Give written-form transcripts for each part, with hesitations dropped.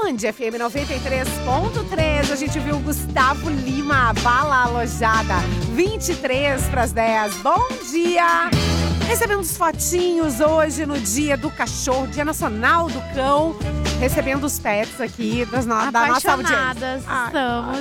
Band FM 93.3. A gente viu o Gustavo Lima, Bala Alojada, 23 para as 10. Bom dia! Recebendo os fotinhos hoje no dia do cachorro, Dia Nacional do Cão. Recebendo os pets aqui da nossa audiência. Apaixonadas estamos.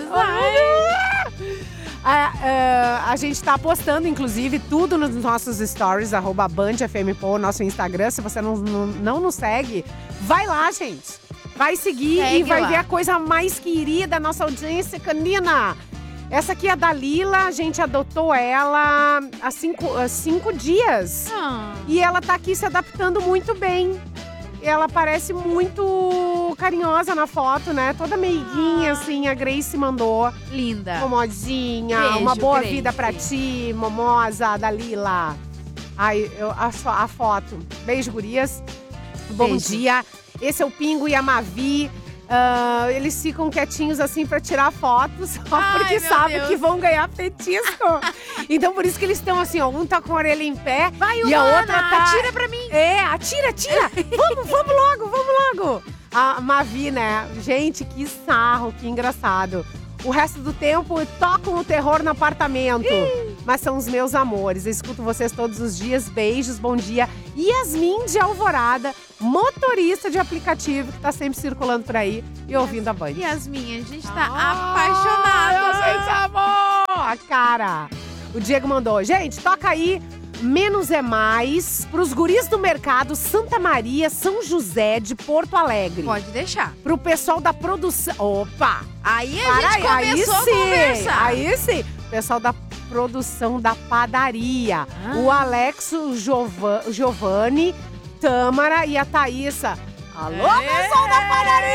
A gente tá postando, inclusive, tudo nos nossos stories, @BandFMPO, nosso Instagram. Se você não nos segue, vai lá, gente. Vai seguir Segue e vai lá. ver a coisa mais querida da nossa audiência canina. Essa aqui é a Dalila, a gente adotou ela há cinco dias. E ela tá aqui se adaptando muito bem. Ela parece muito carinhosa na foto, né? Toda meiguinha, assim, a Grace mandou. Linda. Momodinha, Beijo, uma boa Grace. vida pra ti, Momosa, Dalila. Ai, a foto. Beijo, gurias. Bom Beijo. dia. Esse é o Pingo e a Mavi. Eles ficam quietinhos assim pra tirar fotos, só Ai, porque meu sabem Deus. que vão ganhar petisco. Então por isso que eles estão assim, ó, um tá com a orelha em pé Vai, e a Humana, outra tá… atira pra mim. Atira. vamos logo. A Mavi, né? Gente, que sarro, que engraçado. O resto do tempo tocam o terror no apartamento. Mas são os meus amores. Eu escuto vocês todos os dias. Beijos, bom dia. Yasmin de Alvorada, motorista de aplicativo que tá sempre circulando por aí e ouvindo a Band. Yasmin, a gente tá apaixonado. Gente, amor! A cara. O Diego mandou. Gente, toca aí Menos é Mais pros guris do mercado Santa Maria, São José de Porto Alegre. Pode deixar. Pro pessoal da produção… Opa! Aí a gente começou a conversar. Aí sim. Pessoal da produção da padaria. O Alex, o Giovanni, Tâmara e a Thaísa. Alô, pessoal da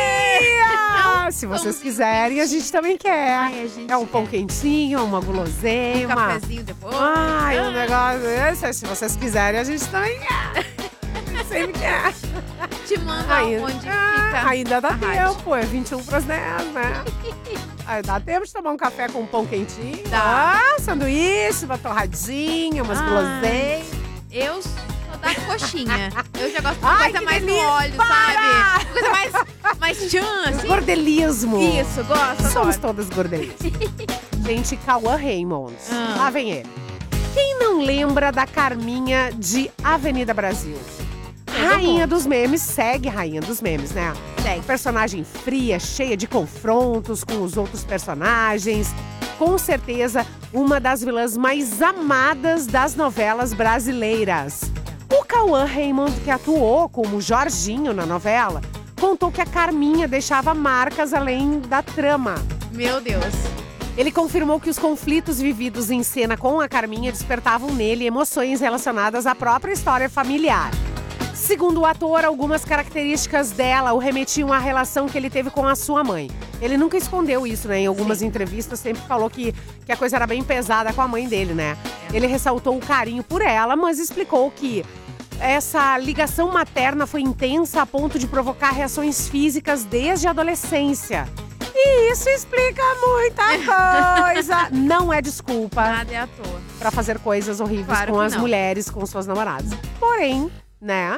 padaria! Se vocês quiserem, a gente também quer. Ai, a gente É um pão quer. quentinho, uma guloseima. Um cafezinho depois. Ai, um negócio esse. Se vocês quiserem, a gente também quer. A gente sempre quer. Te manda onde fica. Ainda dá a rádio. tempo, é 21 para as 10, né? Aí dá tempo de tomar um café com um pão quentinho. Dá. Sanduíche, uma torradinha, umas guloseimas. Eu sou da coxinha. Eu já gosto de Ai, coisa que mais no delícia. óleo, Para! sabe? Coisa mais tchan, assim. Gordelismo. Isso, gosto. Somos adoro. todas gordelismo. Gente, Cauã Raymond. Ah. Lá vem ele. Quem não lembra da Carminha de Avenida Brasil? Rainha dos memes, segue Rainha dos memes, né? Segue. Personagem fria, cheia de confrontos com os outros personagens. Com certeza, uma das vilãs mais amadas das novelas brasileiras. O Cauã Raymond, que atuou como Jorginho na novela, contou que a Carminha deixava marcas além da trama. Meu Deus. Ele confirmou que os conflitos vividos em cena com a Carminha despertavam nele emoções relacionadas à própria história familiar. Segundo o ator, algumas características dela o remetiam à relação que ele teve com a sua mãe. Ele nunca escondeu isso, né? Em algumas entrevistas sempre falou que a coisa era bem pesada com a mãe dele, né? Ele ressaltou o carinho por ela, mas explicou que essa ligação materna foi intensa a ponto de provocar reações físicas desde a adolescência. E isso explica muita coisa. Não é desculpa Nada é à toa. pra fazer coisas horríveis Claro com que as não. mulheres, com suas namoradas. Porém, né?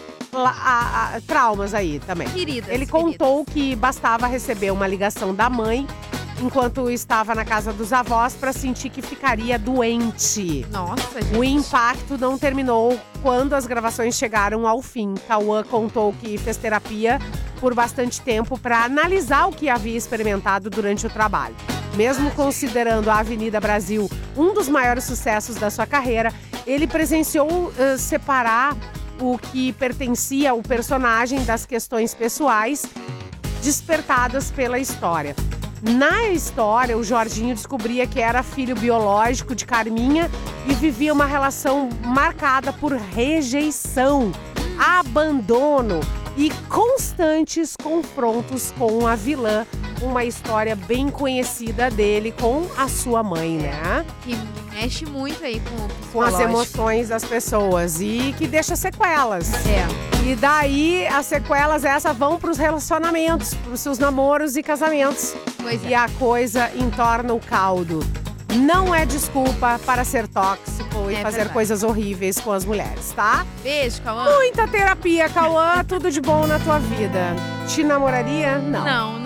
Traumas aí também. Queridas. Ele contou que bastava receber uma ligação da mãe enquanto estava na casa dos avós para sentir que ficaria doente. Nossa, gente. O impacto não terminou quando as gravações chegaram ao fim. Cauã contou que fez terapia por bastante tempo para analisar o que havia experimentado durante o trabalho. Mesmo considerando a Avenida Brasil um dos maiores sucessos da sua carreira, ele presenciou separar o que pertencia ao personagem das questões pessoais despertadas pela história. Na história, o Jorginho descobria que era filho biológico de Carminha e vivia uma relação marcada por rejeição, abandono e constantes confrontos com a vilã. Uma história bem conhecida dele com a sua mãe, né? Que mexe muito aí com o Com as psicológico. emoções das pessoas e que deixa sequelas. É. E daí, as sequelas essas vão pros relacionamentos, pros seus namoros e casamentos. Pois é. E a coisa entorna o caldo. não é desculpa para ser tóxico e É fazer verdade. coisas horríveis com as mulheres, tá? Beijo, Cauã. Muita terapia, Cauã. Tudo de bom na tua vida. Te namoraria? Não. Não,